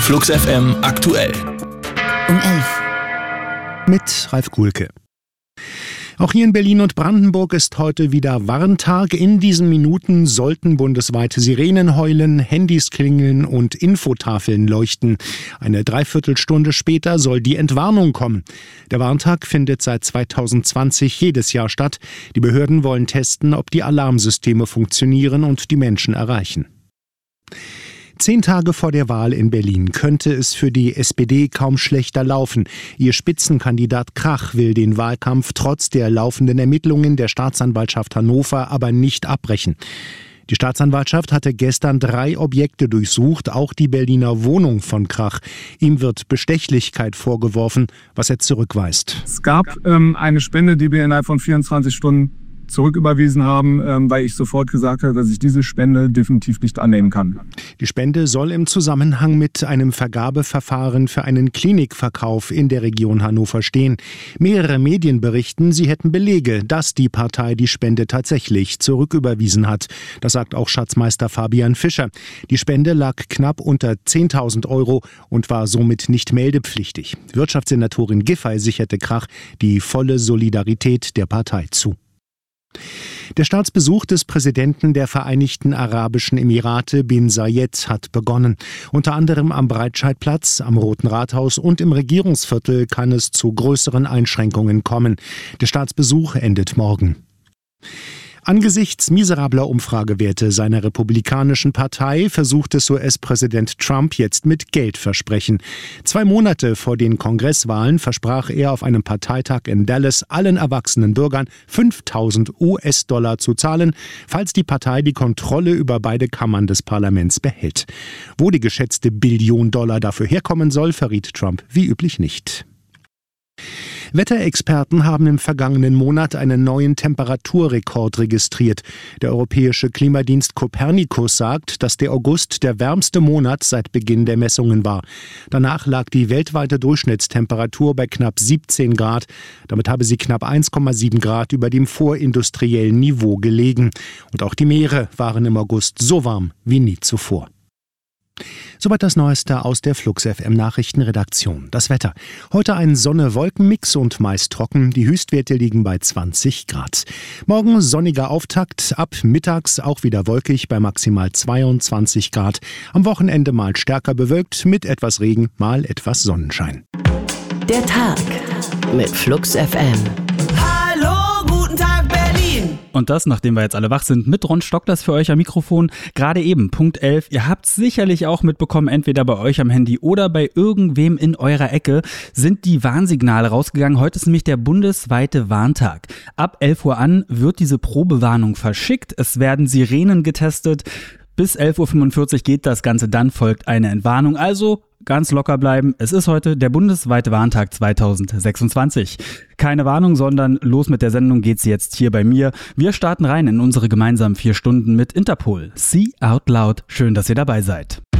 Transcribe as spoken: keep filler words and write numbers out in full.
Flux F M aktuell. Um elf. Mit Ralf Kuhlke. Auch hier in Berlin und Brandenburg ist heute wieder Warntag. In diesen Minuten sollten bundesweit Sirenen heulen, Handys klingeln und Infotafeln leuchten. Eine Dreiviertelstunde später soll die Entwarnung kommen. Der Warntag findet seit zweitausendzwanzig jedes Jahr statt. Die Behörden wollen testen, ob die Alarmsysteme funktionieren und die Menschen erreichen. Zehn Tage vor der Wahl in Berlin könnte es für die S P D kaum schlechter laufen. Ihr Spitzenkandidat Krach will den Wahlkampf trotz der laufenden Ermittlungen der Staatsanwaltschaft Hannover aber nicht abbrechen. Die Staatsanwaltschaft hatte gestern drei Objekte durchsucht, auch die Berliner Wohnung von Krach. Ihm wird Bestechlichkeit vorgeworfen, was er zurückweist. Es gab ähm, eine Spende, die wir innerhalb von vierundzwanzig Stunden zurücküberwiesen haben, ähm, weil ich sofort gesagt habe, dass ich diese Spende definitiv nicht annehmen kann. Die Spende soll im Zusammenhang mit einem Vergabeverfahren für einen Klinikverkauf in der Region Hannover stehen. Mehrere Medien berichten, sie hätten Belege, dass die Partei die Spende tatsächlich zurücküberwiesen hat. Das sagt auch Schatzmeister Fabian Fischer. Die Spende lag knapp unter zehntausend Euro und war somit nicht meldepflichtig. Wirtschaftssenatorin Giffey sicherte Krach die volle Solidarität der Partei zu. Der Staatsbesuch des Präsidenten der Vereinigten Arabischen Emirate bin Zayed hat begonnen. Unter anderem am Breitscheidplatz, am Roten Rathaus und im Regierungsviertel kann es zu größeren Einschränkungen kommen. Der Staatsbesuch endet morgen. Angesichts miserabler Umfragewerte seiner republikanischen Partei versucht es U S-Präsident Trump jetzt mit Geldversprechen. Zwei Monate vor den Kongresswahlen versprach er auf einem Parteitag in Dallas allen erwachsenen Bürgern fünftausend U S-Dollar zu zahlen, falls die Partei die Kontrolle über beide Kammern des Parlaments behält. Wo die geschätzte Billion Dollar dafür herkommen soll, verriet Trump wie üblich nicht. Wetterexperten haben im vergangenen Monat einen neuen Temperaturrekord registriert. Der europäische Klimadienst Copernicus sagt, dass der August der wärmste Monat seit Beginn der Messungen war. Danach lag die weltweite Durchschnittstemperatur bei knapp siebzehn Grad. Damit habe sie knapp eins Komma sieben Grad über dem vorindustriellen Niveau gelegen. Und auch die Meere waren im August so warm wie nie zuvor. Soweit das Neueste aus der Flux F M Nachrichtenredaktion. Das Wetter. Heute ein Sonne-Wolken-Mix und meist trocken. Die Höchstwerte liegen bei zwanzig Grad. Morgen sonniger Auftakt. Ab mittags auch wieder wolkig bei maximal zweiundzwanzig Grad. Am Wochenende mal stärker bewölkt mit etwas Regen, mal etwas Sonnenschein. Der Tag mit Flux F M. Und das, nachdem wir jetzt alle wach sind, mit Ron Stockders für euch am Mikrofon. Gerade eben, Punkt elf. Ihr habt sicherlich auch mitbekommen, entweder bei euch am Handy oder bei irgendwem in eurer Ecke sind die Warnsignale rausgegangen. Heute ist nämlich der bundesweite Warntag. Ab elf Uhr an wird diese Probewarnung verschickt. Es werden Sirenen getestet. Bis elf Uhr fünfundvierzig geht das Ganze, dann folgt eine Entwarnung. Also ganz locker bleiben. Es ist heute der bundesweite Warntag zweitausendsechsundzwanzig. Keine Warnung, sondern los mit der Sendung geht's jetzt hier bei mir. Wir starten rein in unsere gemeinsamen vier Stunden mit Interpol. See Out Loud. Schön, dass ihr dabei seid.